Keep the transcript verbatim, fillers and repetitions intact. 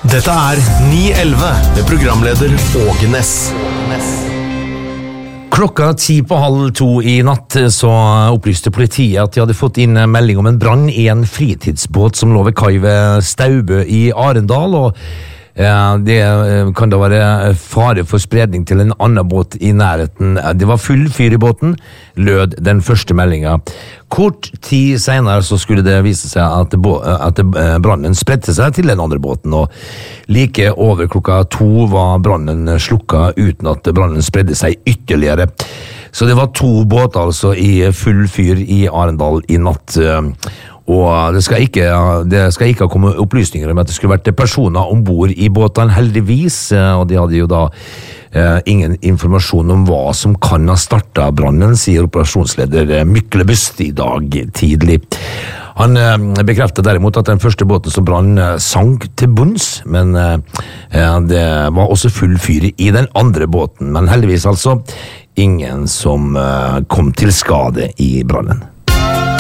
Dette er ni elleve med programleder Åge Ness. Klokka ti på halv to i natt så opplyste politiet at de hadde fått inn melding om en brann i en fritidsbåt som lå ved kai ved Staubø i Arendal, og eh, det kan da være fare for spredning til en annen båt i nærheten. Det var full fyr i båten, lød den første meldingen. Kort tid senere så skulle det vise seg at, at brannen spredte seg til den andre båten, og like over klokka to var brannen slukka uten at brannen spredde seg ytterligere. Så det var to båter altså i full fyr i Arendal i natt, og det skal ikke, det skal ikke ha kommet opplysninger om at det skulle vært personer ombord i båten, heldigvis, og de hadde jo da Uh, ingen informasjon om hva som kan ha startet brannen, sier operasjonsleder Mykle Bust i dag tidlig. Han uh, bekreftet derimot at den første båten som brann uh, sank til bunns, men uh, uh, det var også full fyr i den andre båten, men heldigvis altså ingen som uh, kom til skade i brannen.